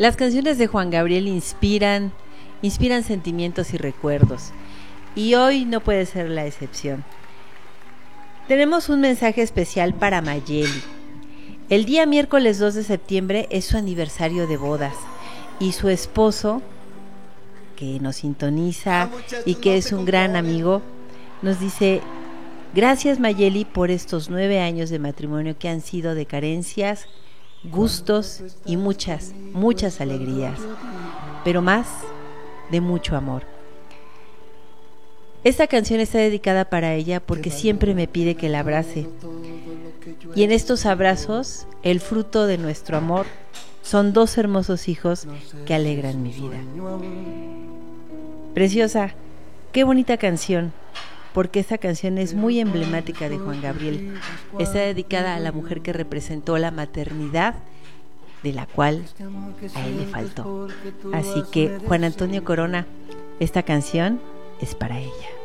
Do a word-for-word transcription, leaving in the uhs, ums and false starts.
Las canciones de Juan Gabriel inspiran, inspiran sentimientos y recuerdos, y hoy no puede ser la excepción. Tenemos un mensaje especial para Mayeli. El día miércoles dos de septiembre es su aniversario de bodas, y su esposo, que nos sintoniza y que es un gran amigo, nos dice: gracias Mayeli por estos nueve años de matrimonio que han sido de carencias, gustos y muchas, muchas alegrías, pero más de mucho amor. Esta canción está dedicada para ella porque siempre me pide que la abrace. Y en estos abrazos, el fruto de nuestro amor son dos hermosos hijos que alegran mi vida. Preciosa, qué bonita canción, porque esta canción es muy emblemática de Juan Gabriel. Está dedicada a la mujer que representó la maternidad, de la cual a él le faltó. Así que, Juan Antonio Corona, esta canción es para ella.